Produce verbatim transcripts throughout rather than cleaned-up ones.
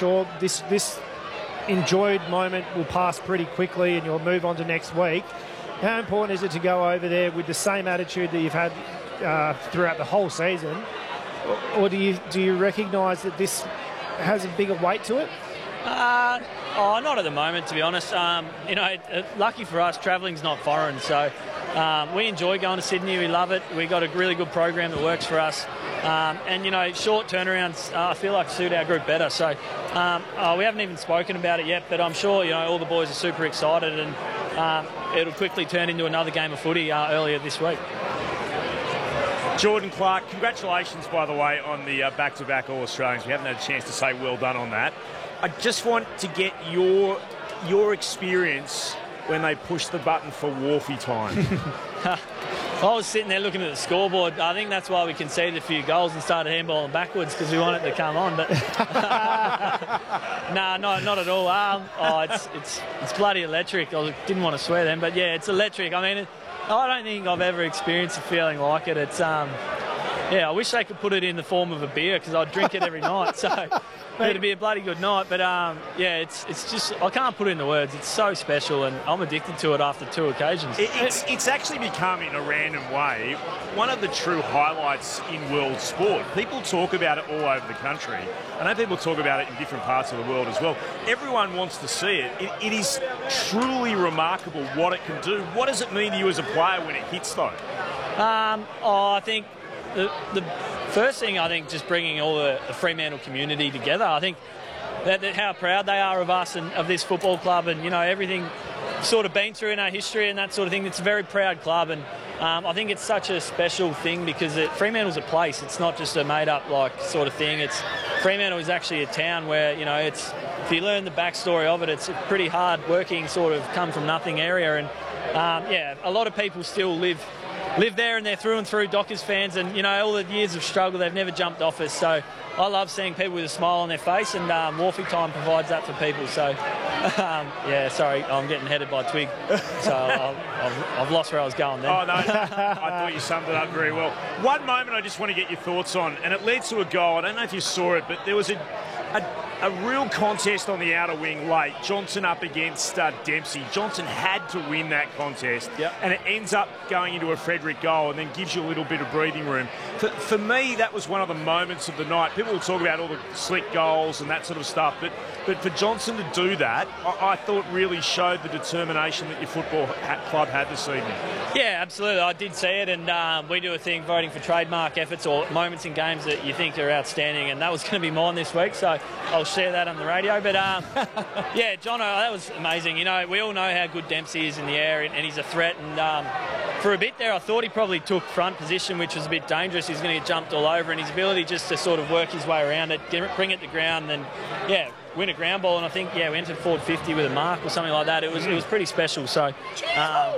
sure this this enjoyed moment will pass pretty quickly and you'll move on to next week. How important is it to go over there with the same attitude that you've had uh, throughout the whole season, or, or do you do you recognise that this has a bigger weight to it? Uh, oh, not at the moment, to be honest. Um, you know, uh, lucky for us, travelling's not foreign, so um, we enjoy going to Sydney. We love it. We got a really good program that works for us, um, and you know, short turnarounds uh, I feel like suit our group better. So um, uh, we haven't even spoken about it yet, but I'm sure you know all the boys are super excited, and um, it'll quickly turn into another game of footy uh, earlier this week. Jordan Clark, congratulations, by the way, on the uh, back-to-back All-Australians. We haven't had a chance to say well done on that. I just want to get your your experience when they pushed the button for Wharfie time. I was sitting there looking at the scoreboard. I think that's why we conceded a few goals and started handballing backwards, because we wanted it to come on. But no, nah, no, not at all. Um, oh, it's it's it's bloody electric. I didn't want to swear then, but yeah, it's electric. I mean, it, I don't think I've ever experienced a feeling like it. It's um, yeah, I wish they could put it in the form of a beer, because I'd drink it every night. So it'd be a bloody good night. But um, yeah, it's it's just I can't put it into words. It's so special, and I'm addicted to it after two occasions. It, it's it's actually become, in a random way, one of the true highlights in world sport. People talk about it all over the country. I know people talk about it in different parts of the world as well. Everyone wants to see it. It, it is truly remarkable what it can do. What does it mean to you as a player when it hits, though? Um, oh, I think the, the first thing, I think, just bringing all the, the Fremantle community together. I think that, that how proud they are of us and of this football club, and you know everything sort of been through in our history and that sort of thing. It's a very proud club, and um, I think it's such a special thing because it, Fremantle's a place. It's not just a made-up like sort of thing. It's Fremantle is actually a town where you know it's. If you learn the backstory of it, it's a pretty hard-working sort of come-from-nothing area, and um, yeah, a lot of people still live. live there, and they're through and through Dockers fans, and you know all the years of struggle, they've never jumped off us. So I love seeing people with a smile on their face, and um, Wharfie time provides that for people. So um, yeah, sorry, I'm getting headed by Twig, so I've, I've, I've lost where I was going there. Oh no, I thought you summed it up very well. One moment I just want to get your thoughts on, and it led to a goal. I don't know if you saw it, but there was a a, a real contest on the outer wing late. Johnson up against uh, Dempsey. Johnson had to win that contest, yep. and it ends up going into a Frederick goal and then gives you a little bit of breathing room. For, for me, that was one of the moments of the night. People will talk about all the slick goals and that sort of stuff, but but for Johnson to do that, I, I thought really showed the determination that your football ha- club had this evening. Yeah, absolutely. I did see it, and um, we do a thing voting for trademark efforts or moments in games that you think are outstanding, and that was going to be mine this week, so I'll share that on the radio. But um, yeah, Jono, that was amazing. You know, we all know how good Dempsey is in the air, and, and he's a threat, and um, for a bit there I thought he probably took front position, which was a bit dangerous. He's going to get jumped all over, and his ability just to sort of work his way around it, get, bring it to ground, and yeah, win a ground ball. And I think yeah, we entered forward fifty with a mark or something like that. It was it was pretty special. So, um,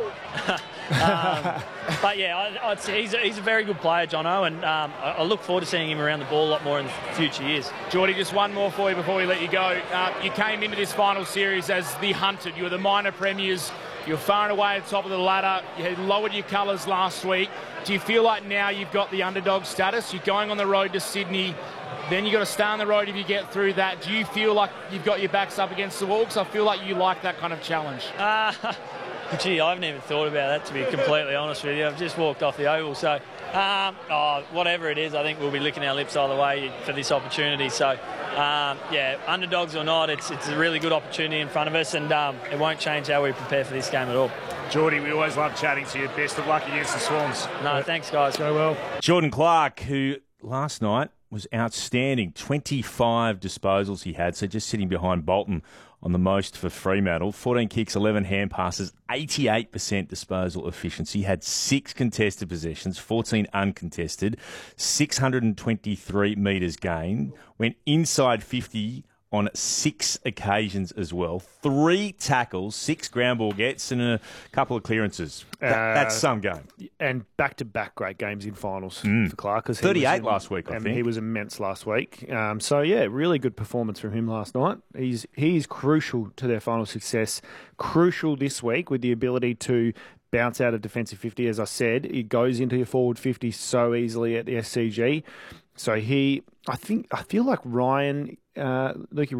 um, but yeah, I, I'd say he's a, he's a very good player, Jono, and um, I, I look forward to seeing him around the ball a lot more in future years. Geordie, just one more for you before we let you go. Uh, you came into this final series as the hunted. You were the minor premiers. You're far and away at the top of the ladder. You had lowered your colours last week. Do you feel like now you've got the underdog status? You're going on the road to Sydney. Then you've got to stay on the road if you get through that. Do you feel like you've got your backs up against the wall? Because I feel like you like that kind of challenge. Uh, gee, I haven't even thought about that, to be completely honest with you. I've just walked off the oval. So, um, oh, whatever it is, I think we'll be licking our lips either way for this opportunity. So, um, yeah, underdogs or not, it's it's a really good opportunity in front of us, and um, it won't change how we prepare for this game at all. Geordie, we always love chatting to you. Best of luck against the Swans. No, thanks, guys. Go well. Jordan Clark, who last night was outstanding. twenty-five disposals he had, so just sitting behind Bolton on the most for Fremantle. fourteen kicks, eleven hand passes, eighty-eight percent disposal efficiency. Had six contested possessions, fourteen uncontested, six hundred twenty-three metres gained. Went inside fifty on six occasions as well. Three tackles, six ground ball gets, and a couple of clearances. That, Uh, that's some game. And back-to-back great games in finals Mm. for Clark. thirty-eight last week, I and think. He was immense last week. Um, so, yeah, really good performance from him last night. He's He's crucial to their final success. Crucial this week with the ability to bounce out of defensive fifty. As I said, he goes into your forward fifty so easily at the S C G. So he, I think, I feel like Ryan, uh, Lukey